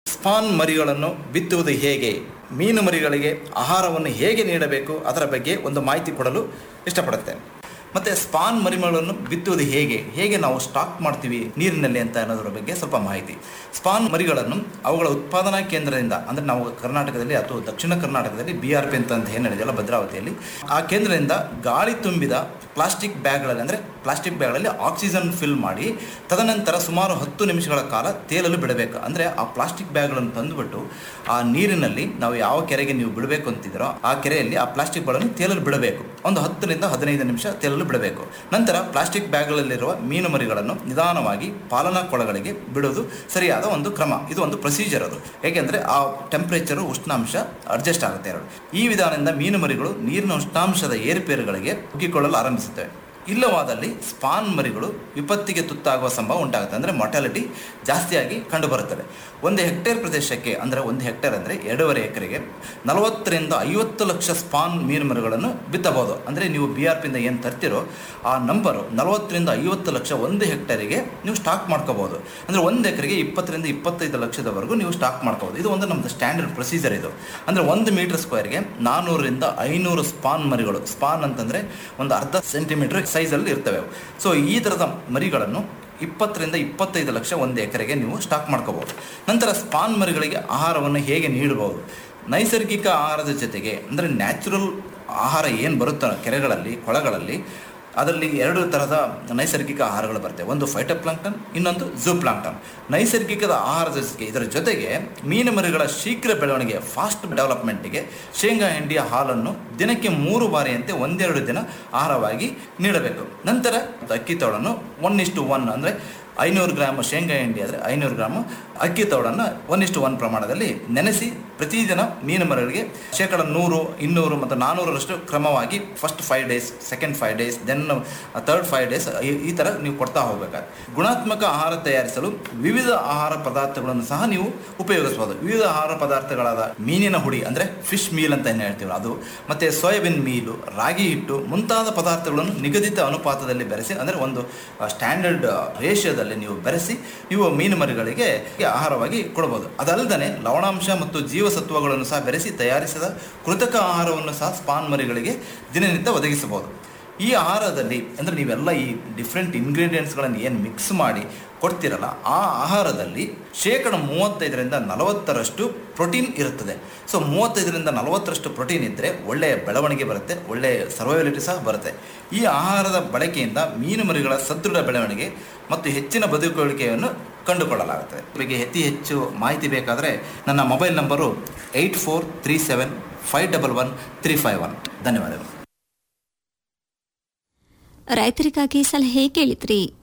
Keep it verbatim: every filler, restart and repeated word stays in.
Spawn ಮರಿಗಳನ್ನು ಬಿತ್ತುವುದು ಹೇಗೆ, ಮೀನು ಮರಿಗಳಿಗೆ ಆಹಾರವನ್ನು ಹೇಗೆ ನೀಡಬೇಕು ಅದರ ಬಗ್ಗೆ ಒಂದು ಮಾಹಿತಿ ಕೊಡಲು ಇಷ್ಟಪಡುತ್ತೇನೆ. ಮತ್ತು ಸ್ಪಾನ್ ಮರಿಗಳನ್ನು ಬಿತ್ತುವುದು ಹೇಗೆ ಹೇಗೆ ನಾವು ಸ್ಟಾಕ್ ಮಾಡ್ತೀವಿ ನೀರಿನಲ್ಲಿ ಅಂತ ಅನ್ನೋದ್ರ ಬಗ್ಗೆ ಸ್ವಲ್ಪ ಮಾಹಿತಿ. ಸ್ಪಾನ್ ಮರಿಗಳನ್ನು ಅವುಗಳ ಉತ್ಪಾದನಾ ಕೇಂದ್ರದಿಂದ, ಅಂದರೆ ನಾವು ಕರ್ನಾಟಕದಲ್ಲಿ ಅಥವಾ ದಕ್ಷಿಣ ಕರ್ನಾಟಕದಲ್ಲಿ ಬಿ ಆರ್ ಪಿ ಅಂತ ಅಂತ ಏನು ಹೇಳಿದೆಯಲ್ಲ ಭದ್ರಾವತಿಯಲ್ಲಿ, ಆ ಕೇಂದ್ರದಿಂದ ಗಾಳಿ ತುಂಬಿದ ಪ್ಲಾಸ್ಟಿಕ್ ಬ್ಯಾಗ್ಗಳಲ್ಲಿ, ಅಂದರೆ ಪ್ಲಾಸ್ಟಿಕ್ ಬ್ಯಾಗ್ಗಳಲ್ಲಿ ಆಕ್ಸಿಜನ್ ಫಿಲ್ ಮಾಡಿ ತದನಂತರ ಸುಮಾರು ಹತ್ತು ನಿಮಿಷಗಳ ಕಾಲ ತೇಲಲು ಬಿಡಬೇಕು. ಅಂದರೆ ಆ ಪ್ಲಾಸ್ಟಿಕ್ ಬ್ಯಾಗ್ಗಳನ್ನು ತಂದುಬಿಟ್ಟು ಆ ನೀರಿನಲ್ಲಿ ನಾವು ಯಾವ ಕೆರೆಗೆ ನೀವು ಬಿಡಬೇಕು ಅಂತಿದ್ದೀರೋ ಆ ಕೆರೆಯಲ್ಲಿ ಆ ಪ್ಲಾಸ್ಟಿಕ್ ಗಳನ್ನು ತೇಲಲು ಬಿಡಬೇಕು. ಒಂದು ಹತ್ತರಿಂದ ಹದಿನೈದು ನಿಮಿಷ ತೇಲಲು ಬಿಡಬೇಕು. ನಂತರ ಪ್ಲಾಸ್ಟಿಕ್ ಬ್ಯಾಗ್ಗಳಲ್ಲಿರುವ ಮೀನು ಮರಿಗಳನ್ನು ನಿಧಾನವಾಗಿ ಪಾಲನಾ ಕೊಳಗಳಿಗೆ ಬಿಡೋದು ಸರಿಯಾದ ಒಂದು ಕ್ರಮ. ಇದು ಒಂದು ಪ್ರೊಸೀಜರ್ ಅದು, ಏಕೆಂದರೆ ಆ ಟೆಂಪರೇಚರು ಉಷ್ಣಾಂಶ ಅಡ್ಜಸ್ಟ್ ಆಗುತ್ತೆ ಎರಡು. ಈ ವಿಧಾನದಿಂದ ಮೀನು ಮರಿಗಳು ನೀರಿನ ಉಷ್ಣಾಂಶದ ಏರುಪೇರುಗಳಿಗೆ ಉಗ್ಗಿಕೊಳ್ಳಲು ಆರಂಭಿಸುತ್ತವೆ. ಇಲ್ಲವಾದಲ್ಲಿ ಸ್ಪಾನ್ ಮರಿಗಳು ವಿಪತ್ತಿಗೆ ತುತ್ತಾಗುವ ಸಂಭವ ಉಂಟಾಗುತ್ತೆ, ಅಂದರೆ ಮೊರ್ಟಾಲಿಟಿ ಜಾಸ್ತಿಯಾಗಿ ಕಂಡುಬರುತ್ತದೆ. ಒಂದು ಹೆಕ್ಟೇರ್ ಪ್ರದೇಶಕ್ಕೆ, ಅಂದರೆ ಒಂದು ಹೆಕ್ಟೇರ್ ಅಂದರೆ ಎರಡೂವರೆ ಎಕರೆಗೆ ನಲವತ್ತರಿಂದ ಐವತ್ತು ಲಕ್ಷ ಸ್ಪಾನ್ ಮೀನು ಮರಿಗಳನ್ನು ಬಿತ್ತಬಹುದು. ಅಂದರೆ ನೀವು ಬಿ ಆರ್ ಪಿಯಿಂದ ಏನು ತರ್ತಿರೋ ಆ ನಂಬರು ನಲವತ್ತರಿಂದ ಐವತ್ತು ಲಕ್ಷ ಒಂದು ಹೆಕ್ಟೇರಿಗೆ ನೀವು ಸ್ಟಾಕ್ ಮಾಡ್ಕೋಬಹುದು. ಅಂದರೆ ಒಂದು ಎಕರೆಗೆ ಇಪ್ಪತ್ತರಿಂದ ಇಪ್ಪತ್ತೈದು ಲಕ್ಷದವರೆಗೂ ನೀವು ಸ್ಟಾಕ್ ಮಾಡ್ಕೋಬಹುದು. ಇದು ಒಂದು ನಮ್ಮದು ಸ್ಟ್ಯಾಂಡರ್ಡ್ ಪ್ರೊಸೀಜರ್ ಇದು. ಅಂದರೆ ಒಂದು ಮೀಟರ್ ಸ್ಕ್ವೇರ್ಗೆ ನಾನ್ನೂರರಿಂದ ಐನೂರು ಸ್ಪಾನ್ ಮರಿಗಳು, ಸ್ಪಾನ್ ಅಂತಂದರೆ ಒಂದು ಅರ್ಧ ಸೆಂಟಿಮೀಟರ್ ಸೈಜಲ್ಲಿ ಇರ್ತವೆ. ಸೊ ಈ ಥರದ ಮರಿಗಳನ್ನು ಇಪ್ಪತ್ತರಿಂದ ಇಪ್ಪತ್ತೈದು ಲಕ್ಷ ಒಂದು ಎಕರೆಗೆ ನೀವು ಸ್ಟಾಕ್ ಮಾಡ್ಕೋಬಹುದು. ನಂತರ ಸ್ಪಾನ್ ಮರಿಗಳಿಗೆ ಆಹಾರವನ್ನು ಹೇಗೆ ನೀಡಬಹುದು? ನೈಸರ್ಗಿಕ ಆಹಾರದ ಜೊತೆಗೆ, ಅಂದರೆ ನ್ಯಾಚುರಲ್ ಆಹಾರ ಏನು ಬರುತ್ತೋ ಕೆರೆಗಳಲ್ಲಿ ಕೊಳಗಳಲ್ಲಿ, ಅದರಲ್ಲಿ ಎರಡು ಥರದ ನೈಸರ್ಗಿಕ ಆಹಾರಗಳು ಬರ್ತವೆ. ಒಂದು ಫೈಟೋಪ್ಲಾಂಕ್ಟನ್, ಇನ್ನೊಂದು ಝೂಪ್ಲಾಂಕ್ಟನ್. ನೈಸರ್ಗಿಕದ ಆಹಾರದ ಜೊತೆಗೆ ಇದರ ಜೊತೆಗೆ ಮೀನು ಮರಿಗಳ ಶೀಘ್ರ ಬೆಳವಣಿಗೆ, ಫಾಸ್ಟ್ ಡೆವಲಪ್ಮೆಂಟಿಗೆ ಶೇಂಗಾ ಹಿಂಡಿಯ ಹಾಲನ್ನು ದಿನಕ್ಕೆ ಮೂರು ಬಾರಿಯಂತೆ ಒಂದೆರಡು ದಿನ ಆಹಾರವಾಗಿ ನೀಡಬೇಕು. ನಂತರ ಅಕ್ಕಿ ತೌಡನ್ನು ಒನ್ ಇಷ್ಟು ಒನ್, ಅಂದರೆ ಐನೂರು ಗ್ರಾಮ್ ಶೇಂಗಾ ಹಿಂಡಿ ಆದರೆ ಐನೂರು ಗ್ರಾಮ್ ಅಕ್ಕಿ ತೌಡನ್ನು ಒನ್ ಇಷ್ಟು ಒನ್ ಪ್ರಮಾಣದಲ್ಲಿ ನೆನೆಸಿ ಪ್ರತಿದಿನ ಮೀನು ಮರಿಗಳಿಗೆ ಶೇಕಡ ನೂರು, ಇನ್ನೂರು ಮತ್ತು ನಾನ್ನೂರರಷ್ಟು ಕ್ರಮವಾಗಿ first five days, second five days, then third five days ಈ ಥರ ನೀವು ಕೊಡ್ತಾ ಹೋಗಬೇಕಾದ್ರೆ. ಗುಣಾತ್ಮಕ ಆಹಾರ ತಯಾರಿಸಲು ವಿವಿಧ ಆಹಾರ ಪದಾರ್ಥಗಳನ್ನು ಸಹ ನೀವು ಉಪಯೋಗಿಸ್ಬೋದು. ವಿವಿಧ ಆಹಾರ ಪದಾರ್ಥಗಳಾದ ಮೀನಿನ ಹುಡಿ, ಅಂದರೆ ಫಿಶ್ ಮೀಲ್ ಅಂತ ಏನು ಹೇಳ್ತೀವಿ ಅದು, ಮತ್ತು ಸೋಯಾಬೀನ್ ಮೀಲು, ರಾಗಿ ಹಿಟ್ಟು ಮುಂತಾದ ಪದಾರ್ಥಗಳನ್ನು ನಿಗದಿತ ಅನುಪಾತದಲ್ಲಿ ಬೆರೆಸಿ, ಅಂದರೆ ಒಂದು ಸ್ಟ್ಯಾಂಡರ್ಡ್ ರೇಷಿಯೋದಲ್ಲಿ ನೀವು ಬೆರೆಸಿ ನೀವು ಮೀನು ಮರಿಗಳಿಗೆ ಆಹಾರವಾಗಿ ಕೊಡಬಹುದು. ಅದಲ್ಲದೆ ಲವಣಾಂಶ ಮತ್ತು ಜೀವಸತ್ವಗಳನ್ನು ಸಹ ಬೆರೆಸಿ ತಯಾರಿಸಿದ ಕೃತಕ ಆಹಾರವನ್ನು ಸಹ ಸ್ಪಾನ್ ಮರಿಗಳಿಗೆ ದಿನನಿತ್ಯ ಒದಗಿಸಬಹುದು. ಈ ಆಹಾರದಲ್ಲಿ, ಅಂದರೆ ನೀವೆಲ್ಲ ಈ ಡಿಫ್ರೆಂಟ್ ಇಂಗ್ರೀಡಿಯೆಂಟ್ಸ್ಗಳನ್ನು ಏನು ಮಿಕ್ಸ್ ಮಾಡಿ ಕೊಡ್ತಿರಲ್ಲ, ಆ ಆಹಾರದಲ್ಲಿ ಶೇಕಡ ಮೂವತ್ತೈದರಿಂದ ನಲವತ್ತರಷ್ಟು ಪ್ರೋಟೀನ್ ಇರುತ್ತದೆ. ಸೊ ಮೂವತ್ತೈದರಿಂದ ನಲವತ್ತರಷ್ಟು ಪ್ರೋಟೀನ್ ಇದ್ದರೆ ಒಳ್ಳೆಯ ಬೆಳವಣಿಗೆ ಬರುತ್ತೆ, ಒಳ್ಳೆಯ ಸರ್ವೈವಲಿಟಿ ಸಹ ಬರುತ್ತೆ. ಈ ಆಹಾರದ ಬಳಕೆಯಿಂದ ಮೀನು ಮರಿಗಳ ಸದೃಢ ಬೆಳವಣಿಗೆ ಮತ್ತು ಹೆಚ್ಚಿನ ಬದುಕುಳಿಕೆಯನ್ನು ಕಂಡುಕೊಳ್ಳಲಾಗುತ್ತದೆ. ಬಗ್ಗೆ ಅತಿ ಹೆಚ್ಚು ಮಾಹಿತಿ ಬೇಕಾದರೆ ನನ್ನ mobile number eight four three seven five double one three five one. ಧನ್ಯವಾದಗಳು. ರೈತರಿಗಾಗಿ ಸಲಹೆ ಕೇಳಿದ್ರಿ.